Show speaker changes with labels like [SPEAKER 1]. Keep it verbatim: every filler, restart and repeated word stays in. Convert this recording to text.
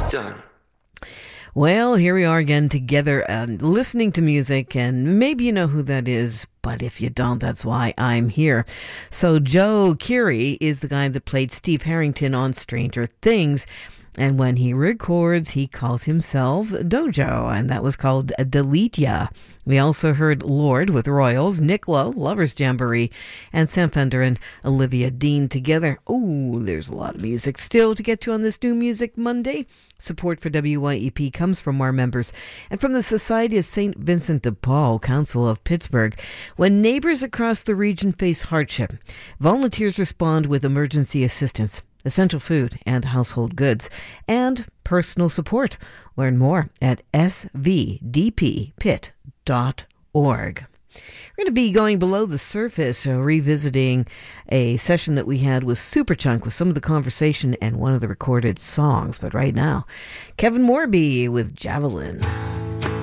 [SPEAKER 1] done.
[SPEAKER 2] Well, here we are again together and listening to music, and maybe you know who that is, but if you don't, that's why I'm here. So Joe Keery is the guy that played Steve Harrington on Stranger Things, and when he records, he calls himself Dojo, and that was called Delete Ya. We also heard Lord with Royals, Nick Lowe, Lovers Jamboree, and Sam Fender and Olivia Dean together. Oh, there's a lot of music still to get to on this New Music Monday. Support for W Y E P comes from our members and from the Society of Saint Vincent de Paul, Council of Pittsburgh. When neighbors across the region face hardship, volunteers respond with emergency assistance, essential food and household goods, and personal support. Learn more at s v d p pit dot org. We're going to be going below the surface, uh, revisiting a session that we had with Superchunk with some of the conversation and one of the recorded songs. But right now, Kevin Morby with Javelin.